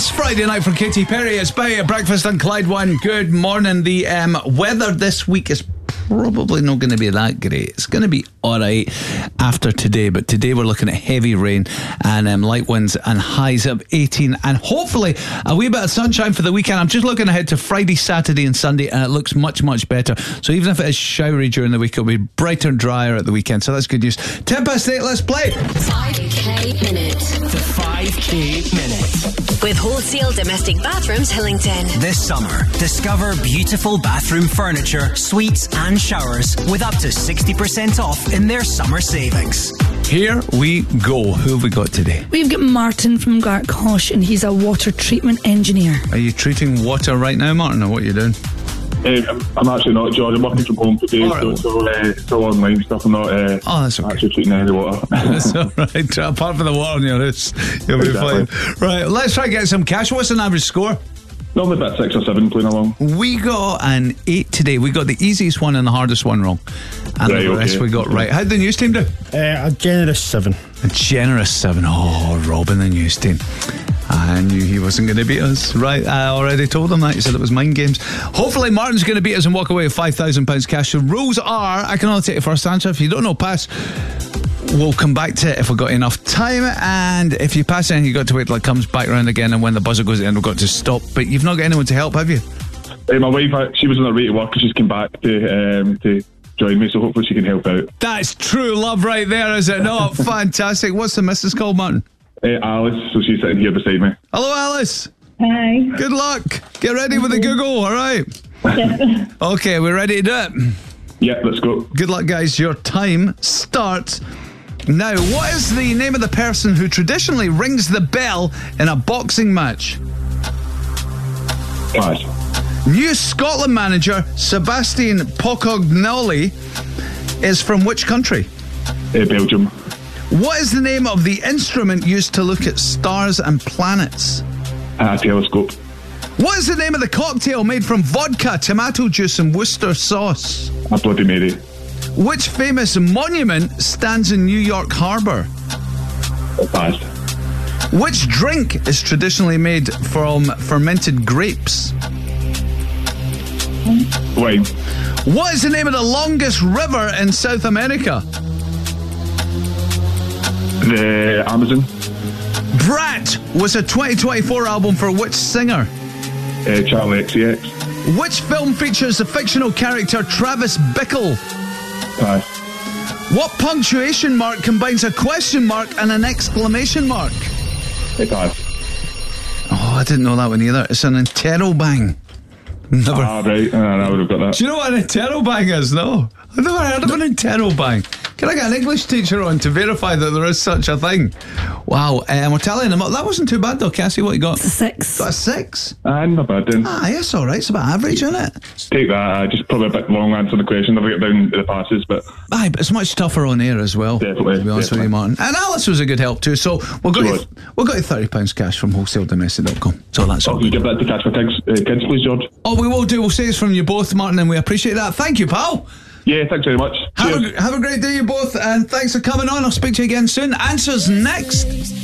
It's Friday night for Katy Perry. It's Bay at Breakfast on Clyde One. Good morning. The weather this week is probably not going to be that great. It's going to be alright after today, but today we're looking at heavy rain and light winds and highs of 18 and hopefully a wee bit of sunshine for the weekend. I'm just looking ahead to Friday, Saturday and Sunday, and it looks much, much better. So even if it is showery during the week, it'll be brighter and drier at the weekend. So that's good news. 8:10, let's play 5K Minute. The 5K Minute. With Wholesale Domestic Bathrooms Hillington. This summer, discover beautiful bathroom furniture, suites and showers with up to 60% off in their summer savings. Here we go. Who have we got today? We've got Martin from Gartcosh, and he's a water treatment engineer. Are you treating water right now, Martin, or what are you doing? I'm actually not, George. I'm working from home today, right. so it's all online stuff. I'm not that's okay. actually treating any water. That's all right. Apart from the water on your house, you'll be fine. Right, let's try and get some cash. What's an average score? Normally about 6 or 7 playing along. We got an 8 today. We got the easiest one and the hardest one wrong. And Right, the rest okay. we got right. How did the news team do? A generous 7. A generous 7. Oh, Robin, the news team. I knew he wasn't going to beat us. Right, I already told him that. He said it was mind games. Hopefully Martin's going to beat us and walk away with £5,000 cash. The rules are, I can only take the first answer. If you don't know, pass. We'll come back to it if we've got enough time, and if you pass anything, you've got to wait till it comes back round again, and when the buzzer goes in, we've got to stop. But you've not got anyone to help, have you? My wife, she was on her way to work and she's come back to join me, so hopefully she can help out. That's true love right there, is it not? Fantastic. What's the missus called, Martin? Alice, so she's sitting here beside me. Hello, Alice. Hi. Good luck. Get ready with the Google, all right? Yes. Okay, we're ready to do it. Yeah, let's go. Good luck, guys. Your time starts now. What is the name of the person who traditionally rings the bell in a boxing match? Pass. New Scotland manager Sebastian Pocognoli is from which country? Belgium. What is the name of the instrument used to look at stars and planets? Telescope. What is the name of the cocktail made from vodka, tomato juice and Worcester sauce? A Bloody Mary. Which famous monument stands in New York Harbour? Pass. Which drink is traditionally made from fermented grapes? Wine. What is the name of the longest river in South America? The Amazon. Brat was a 2024 album for which singer? Charlie XCX. Which film features the fictional character Travis Bickle? Pass. What punctuation mark combines a question mark and an exclamation mark? Pass. Oh, I didn't know that one either. It's an interrobang. Never. Right. I would have got that. Do you know what an interrobang is? No. I've never heard of an interrobang. Can I get an English teacher on to verify that there is such a thing? Wow. We're telling them. That wasn't too bad though, Cassie. What you got? It's a 6. Got a 6? Not bad then. Yes, all right. It's about average, isn't it? Take that. Just probably a bit long answer the question. Never get down to the passes, but But it's much tougher on air as well. Definitely, To be honest with you, definitely. Martin. And Alice was a good help too. So we'll got you £30 cash from wholesaledomestic.com. So that's all. can you give that to Cash for Kids, please, George? Oh, we will do. We'll say it's from you both, Martin, and we appreciate that. Thank you, pal. Yeah, thanks very much. Cheers. Have a great day, you both, and thanks for coming on. I'll speak to you again soon. Answers next.